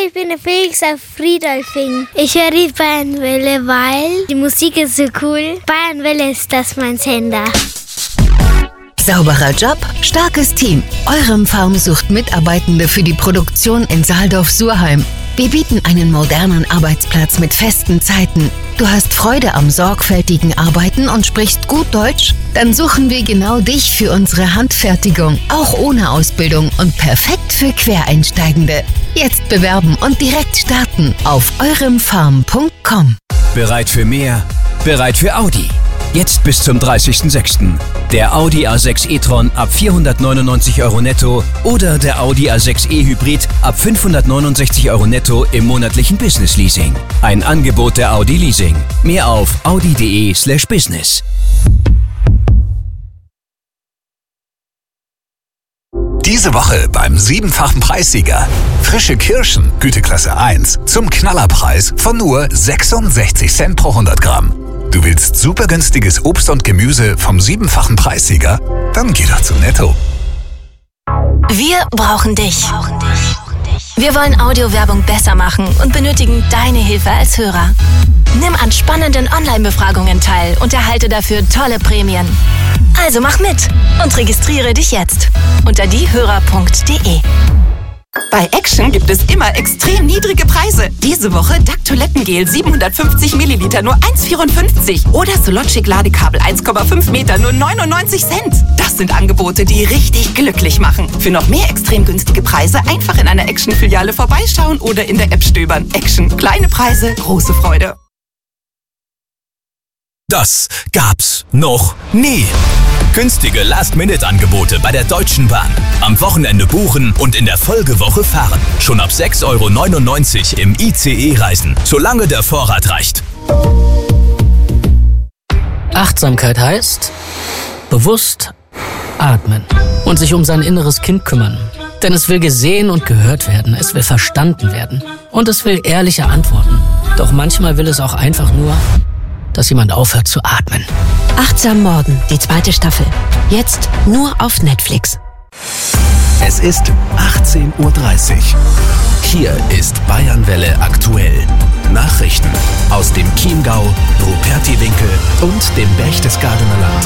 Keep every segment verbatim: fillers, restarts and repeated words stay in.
ich bin der Felix aus Friedolfing. Ich höre die Bayernwelle, weil die Musik ist so cool. Bayernwelle ist das mein Sender. Sauberer Job, starkes Team. Eurem Farm sucht Mitarbeitende für die Produktion in Saaldorf-Surheim. Wir bieten einen modernen Arbeitsplatz mit festen Zeiten. Du hast Freude am sorgfältigen Arbeiten und sprichst gut Deutsch? Dann suchen wir genau dich für unsere Handfertigung, auch ohne Ausbildung und perfekt für Quereinsteigende. Jetzt bewerben und direkt starten auf euremfarm punkt com. Bereit für mehr? Bereit für Audi? Jetzt bis zum dreißigsten sechsten Der Audi A sechs e-tron ab vierhundertneunundneunzig Euro netto oder der Audi A sechs e Hybrid ab fünfhundertneunundsechzig Euro netto im monatlichen Business Leasing. Ein Angebot der Audi Leasing. Mehr auf audi.de slash business. Diese Woche beim siebenfachen Preissieger. Frische Kirschen, Güteklasse eins, zum Knallerpreis von nur sechsundsechzig Cent pro hundert Gramm. Du willst super günstiges Obst und Gemüse vom siebenfachen Preissieger? Dann geh doch zu Netto. Wir brauchen dich. Wir wollen Audiowerbung besser machen und benötigen deine Hilfe als Hörer. Nimm an spannenden Online-Befragungen teil und erhalte dafür tolle Prämien. Also mach mit und registriere dich jetzt unter diehörer punkt de. Bei Action gibt es immer extrem niedrige Preise. Diese Woche D A C Toilettengel siebenhundertfünfzig Milliliter nur eins Komma vierundfünfzig oder Sologic Ladekabel eins Komma fünf Meter nur neunundneunzig Cent. Das sind Angebote, die richtig glücklich machen. Für noch mehr extrem günstige Preise einfach in einer Action-Filiale vorbeischauen oder in der App stöbern. Action. Kleine Preise, große Freude. Das gab's noch nie. Günstige Last-Minute-Angebote bei der Deutschen Bahn. Am Wochenende buchen und in der Folgewoche fahren. Schon ab sechs Euro neunundneunzig im I C E-Reisen, solange der Vorrat reicht. Achtsamkeit heißt bewusst atmen und sich um sein inneres Kind kümmern. Denn es will gesehen und gehört werden, es will verstanden werden und es will ehrliche Antworten. Doch manchmal will es auch einfach nur, dass jemand aufhört zu atmen. Achtsam Morden, die zweite Staffel. Jetzt nur auf Netflix. Es ist achtzehn Uhr dreißig. Hier ist Bayernwelle aktuell. Nachrichten aus dem Chiemgau, Rupertiwinkel und dem Berchtesgadener Land.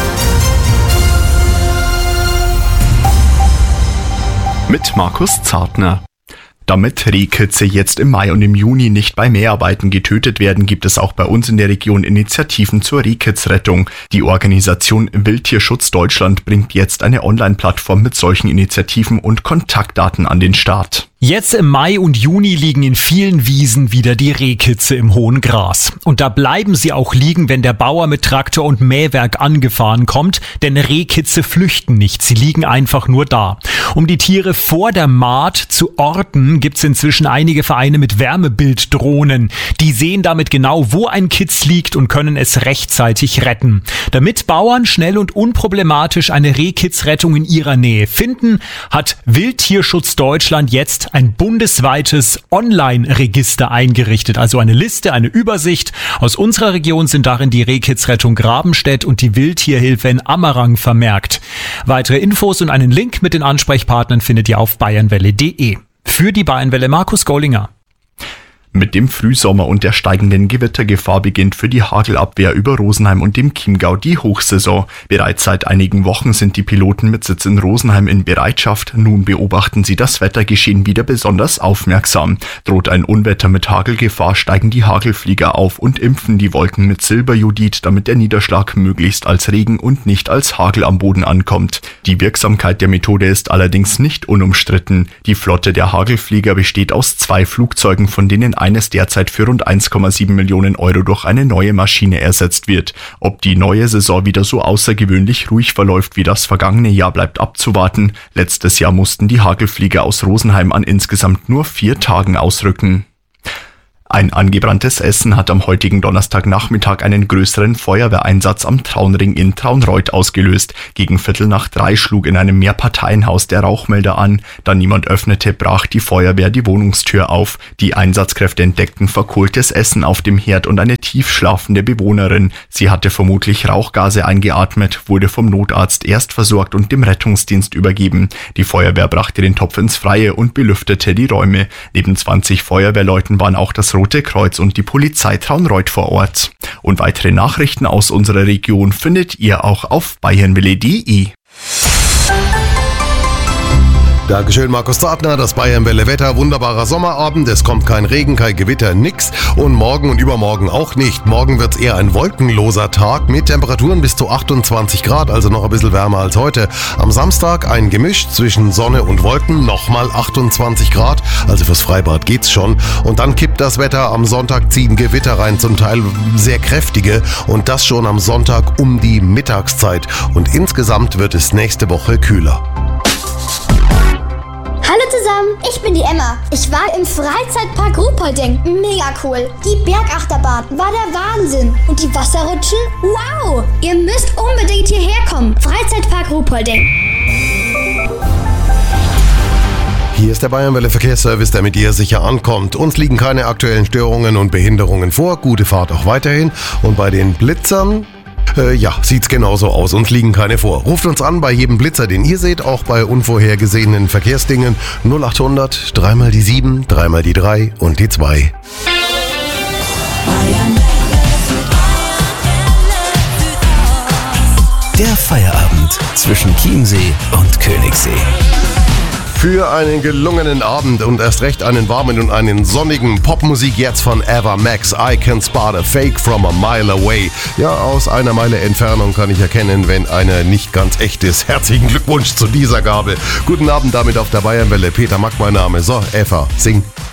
Mit Markus Zartner. Damit Rehkitze jetzt im Mai und im Juni nicht bei Mäharbeiten getötet werden, gibt es auch bei uns in der Region Initiativen zur Rehkitzrettung. Die Organisation Wildtierschutz Deutschland bringt jetzt eine Online-Plattform mit solchen Initiativen und Kontaktdaten an den Start. Jetzt im Mai und Juni liegen in vielen Wiesen wieder die Rehkitze im hohen Gras. Und da bleiben sie auch liegen, wenn der Bauer mit Traktor und Mähwerk angefahren kommt, denn Rehkitze flüchten nicht, sie liegen einfach nur da. Um die Tiere vor der Mahd zu orten, gibt's inzwischen einige Vereine mit Wärmebilddrohnen. Die sehen damit genau, wo ein Kitz liegt und können es rechtzeitig retten. Damit Bauern schnell und unproblematisch eine Rehkitzrettung in ihrer Nähe finden, hat Wildtierschutz Deutschland jetzt ein bundesweites Online-Register eingerichtet, also eine Liste, eine Übersicht. Aus unserer Region sind darin die Rehkitzrettung Grabenstedt und die Wildtierhilfe in Ammerang vermerkt. Weitere Infos und einen Link mit den Ansprechpartnern findet ihr auf bayernwelle punkt de. Für die Bayernwelle Markus Gollinger. Mit dem Frühsommer und der steigenden Gewittergefahr beginnt für die Hagelabwehr über Rosenheim und dem Chiemgau die Hochsaison. Bereits seit einigen Wochen sind die Piloten mit Sitz in Rosenheim in Bereitschaft. Nun beobachten sie das Wettergeschehen wieder besonders aufmerksam. Droht ein Unwetter mit Hagelgefahr, steigen die Hagelflieger auf und impfen die Wolken mit Silberjodid, damit der Niederschlag möglichst als Regen und nicht als Hagel am Boden ankommt. Die Wirksamkeit der Methode ist allerdings nicht unumstritten. Die Flotte der Hagelflieger besteht aus zwei Flugzeugen, von denen eines derzeit für rund eins Komma sieben Millionen Euro durch eine neue Maschine ersetzt wird. Ob die neue Saison wieder so außergewöhnlich ruhig verläuft wie das vergangene Jahr, bleibt abzuwarten. Letztes Jahr mussten die Hagelflieger aus Rosenheim an insgesamt nur vier Tagen ausrücken. Ein angebranntes Essen hat am heutigen Donnerstagnachmittag einen größeren Feuerwehreinsatz am Traunring in Traunreut ausgelöst. Gegen Viertel nach drei schlug in einem Mehrparteienhaus der Rauchmelder an. Da niemand öffnete, brach die Feuerwehr die Wohnungstür auf. Die Einsatzkräfte entdeckten verkohltes Essen auf dem Herd und eine tief schlafende Bewohnerin. Sie hatte vermutlich Rauchgase eingeatmet, wurde vom Notarzt erst versorgt und dem Rettungsdienst übergeben. Die Feuerwehr brachte den Topf ins Freie und belüftete die Räume. Neben zwanzig Feuerwehrleuten waren auch das Rote Kreuz und die Polizei Traunreut vor Ort. Und weitere Nachrichten aus unserer Region findet ihr auch auf bayernwelle punkt de. Dankeschön, Markus Zartner. Das Bayernwelle Wetter, wunderbarer Sommerabend. Es kommt kein Regen, kein Gewitter, nix. Und morgen und übermorgen auch nicht. Morgen wird's eher ein wolkenloser Tag mit Temperaturen bis zu achtundzwanzig Grad, also noch ein bisschen wärmer als heute. Am Samstag ein Gemisch zwischen Sonne und Wolken, nochmal achtundzwanzig Grad, also fürs Freibad geht's schon. Und dann kippt das Wetter. Am Sonntag ziehen Gewitter rein, zum Teil sehr kräftige. Und das schon am Sonntag um die Mittagszeit. Und insgesamt wird es nächste Woche kühler. Hallo zusammen, ich bin die Emma. Ich war im Freizeitpark Ruhpolding. Mega cool. Die Bergachterbahn war der Wahnsinn. Und die Wasserrutschen? Wow! Ihr müsst unbedingt hierher kommen. Freizeitpark Ruhpolding. Hier ist der Bayernwelle Verkehrsservice, der mit dir sicher ankommt. Uns liegen keine aktuellen Störungen und Behinderungen vor. Gute Fahrt auch weiterhin. Und bei den Blitzern... Äh, ja, sieht's genauso aus. Uns liegen keine vor. Ruft uns an bei jedem Blitzer, den ihr seht, auch bei unvorhergesehenen Verkehrsdingen. null achthundert, dreimal die sieben, dreimal die drei und die zwei. Der Feierabend zwischen Chiemsee und Königssee. Für einen gelungenen Abend und erst recht einen warmen und einen sonnigen Popmusik jetzt von Ava Max. I can spot a fake from a mile away. Ja, aus einer Meile Entfernung kann ich erkennen, wenn einer nicht ganz echt ist. Herzlichen Glückwunsch zu dieser Gabe. Guten Abend damit auf der Bayernwelle. Peter Mack mein Name. So, Eva, sing.